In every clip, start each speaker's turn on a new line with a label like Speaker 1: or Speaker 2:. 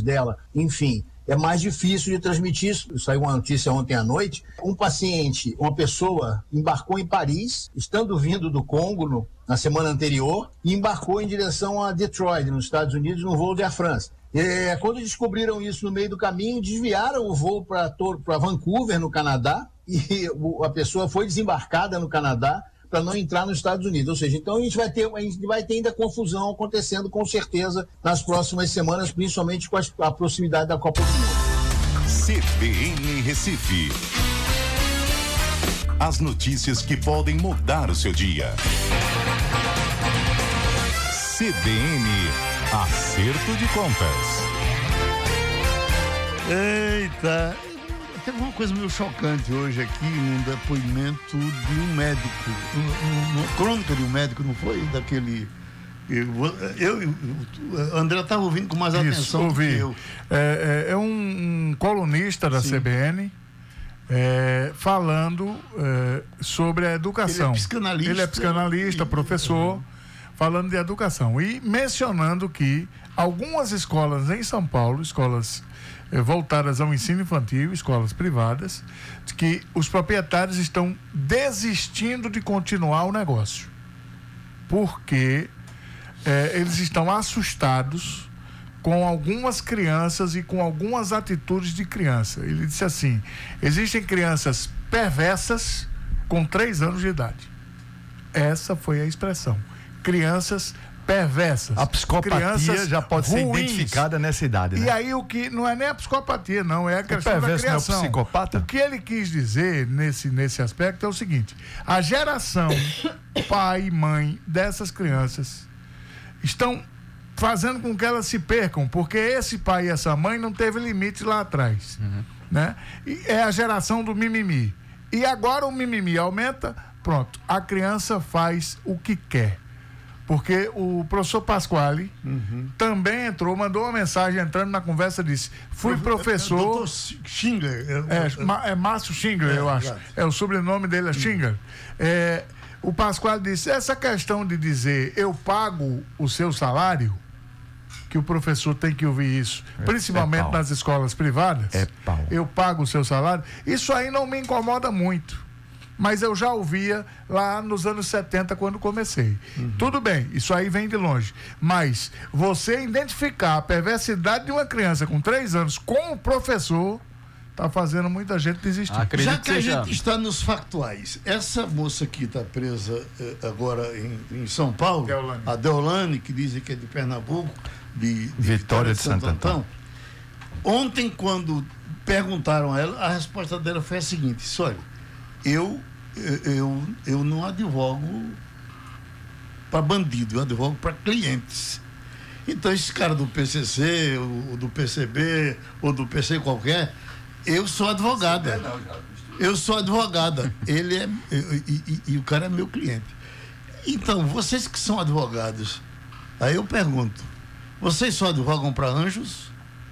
Speaker 1: dela, enfim, é mais difícil de transmitir isso. Saiu uma notícia ontem à noite. Uma pessoa embarcou em Paris, estando vindo do Congo na semana anterior, e embarcou em direção a Detroit, nos Estados Unidos, no voo de Air France. Quando descobriram isso no meio do caminho, desviaram o voo para Vancouver, no Canadá, e a pessoa foi desembarcada no Canadá para não entrar nos Estados Unidos. Ou seja, então a gente vai ter ainda confusão acontecendo com certeza nas próximas semanas, principalmente com a proximidade da Copa do Mundo.
Speaker 2: CBN Recife. As notícias que podem mudar o seu dia. CBN Acerto de Contas.
Speaker 3: Eita! Teve uma coisa meio chocante hoje aqui num depoimento de um médico, uma crônica de um médico, não foi? Daquele. André estava ouvindo com mais atenção do que eu.
Speaker 4: É um colunista da CBN falando sobre a educação. Ele é psicanalista, professor, falando de educação e mencionando que algumas escolas em São Paulo, escolas voltadas ao ensino infantil, escolas privadas, que os proprietários estão desistindo de continuar o negócio, porque eles estão assustados com algumas crianças e com algumas atitudes de criança. Ele disse assim: existem crianças perversas com 3 anos de idade. Essa foi a expressão. Crianças perversas.
Speaker 5: A psicopatia já pode ser identificada nessa idade, né?
Speaker 4: E aí o que não é nem a psicopatia, não, é a questão da criação.
Speaker 5: Não é o psicopata?
Speaker 4: O que ele quis dizer nesse aspecto é o seguinte: a geração pai e mãe dessas crianças estão fazendo com que elas se percam, porque esse pai e essa mãe não teve limite lá atrás, né? E é a geração do mimimi. E agora o mimimi aumenta, pronto, a criança faz o que quer. Porque o professor Pasquale também entrou, mandou uma mensagem entrando na conversa, disse: fui professor.
Speaker 3: Dr. Schindler.
Speaker 4: É Márcio Schindler, eu acho. O sobrenome dele é Schindler. O Pasquale disse: essa questão de dizer eu pago o seu salário, que o professor tem que ouvir isso, principalmente nas escolas privadas. Eu pago o seu salário. Isso aí não me incomoda muito. Mas eu já ouvia lá nos anos 70, quando comecei. Tudo bem, isso aí vem de longe. Mas você identificar a perversidade de uma criança com 3 anos com o professor está fazendo muita gente desistir.
Speaker 3: Já que a gente está nos factuais, essa moça que está presa agora em São Paulo, a Deolane, que dizem que é de Pernambuco, de Vitória de Santo Antão. Ontem, quando perguntaram a ela, a resposta dela foi a seguinte: olha, eu não advogo para bandido, eu advogo para clientes. Então esse cara do PCC, ou do PCB, ou do PC qualquer, eu sou advogada. Eu sou advogada. Ele é e o cara é meu cliente. Então, vocês que são advogados, aí eu pergunto: vocês só advogam para anjos?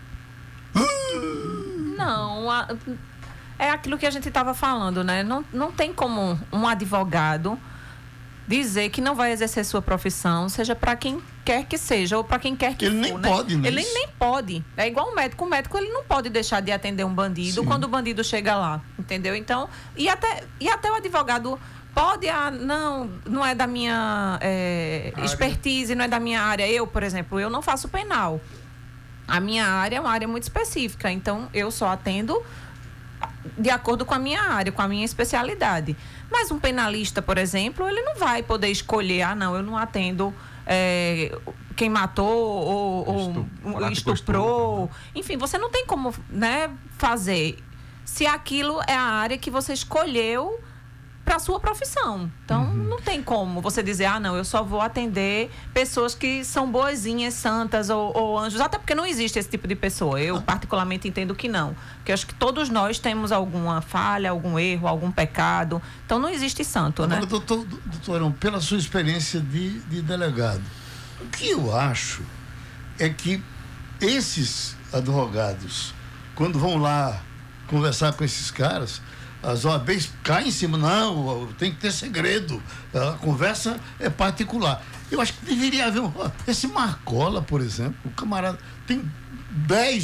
Speaker 6: Não, é aquilo que a gente estava falando, né? Não tem como um advogado dizer que não vai exercer sua profissão, seja para quem quer que seja, ou para quem quer que
Speaker 3: ele
Speaker 6: for,
Speaker 3: nem
Speaker 6: né?
Speaker 3: pode, né?
Speaker 6: Ele nem pode. É igual um médico. O médico, ele não pode deixar de atender um bandido quando o bandido chega lá, entendeu? Então, e até o advogado pode, não é da minha expertise, não é da minha área. Eu, por exemplo, eu não faço penal. A minha área é uma área muito específica, então eu só atendo de acordo com a minha área, com a minha especialidade. Mas um penalista, por exemplo, ele não vai poder escolher: eu não atendo quem matou ou estuprou. Enfim, você não tem como, né, fazer se aquilo é a área que você escolheu para sua profissão. Então, não tem como você dizer: eu só vou atender pessoas que são boazinhas, santas ou anjos, até porque não existe esse tipo de pessoa. Eu particularmente entendo que não, porque eu acho que todos nós temos alguma falha, algum erro, algum pecado. Então não existe santo.
Speaker 3: Agora,
Speaker 6: né?
Speaker 3: doutorão, pela sua experiência de delegado, o que eu acho é que esses advogados, quando vão lá conversar com esses caras, as OABs caem em cima: não, tem que ter segredo, a conversa é particular. Eu acho que deveria haver esse Marcola, por exemplo, o camarada tem 10